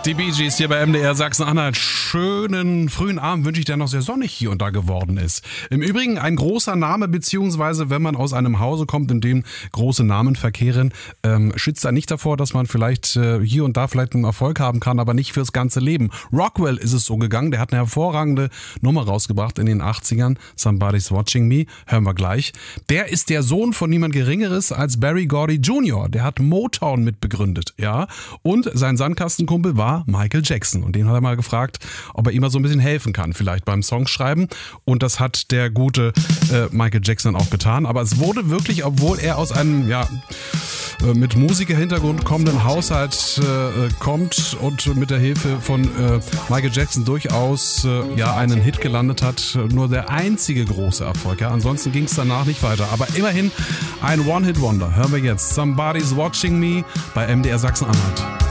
Die Bee Gees hier bei MDR Sachsen-Anhalt. Schönen frühen Abend wünsche ich, der noch sehr sonnig hier und da geworden ist. Im Übrigen ein großer Name, beziehungsweise wenn man aus einem Hause kommt, in dem große Namen verkehren, schützt da nicht davor, dass man vielleicht hier und da vielleicht einen Erfolg haben kann, aber nicht fürs ganze Leben. Rockwell ist es so gegangen, der hat eine hervorragende Nummer rausgebracht in den 80ern, Somebody's Watching Me, hören wir gleich. Der ist der Sohn von niemand Geringeres als Berry Gordy Jr., der hat Motown mitbegründet, ja, und sein Sandkastenkumpel war Michael Jackson und den hat er mal gefragt, ob er ihm mal so ein bisschen helfen kann, vielleicht beim Songschreiben, und das hat der gute Michael Jackson auch getan, aber es wurde wirklich, obwohl er aus einem, ja, mit Musikerhintergrund kommenden Haushalt kommt und mit der Hilfe von Michael Jackson durchaus einen Hit gelandet hat, nur der einzige große Erfolg, ja, ansonsten ging es danach nicht weiter, aber immerhin ein One-Hit-Wonder. Hören wir jetzt Somebody's Watching Me bei MDR Sachsen-Anhalt.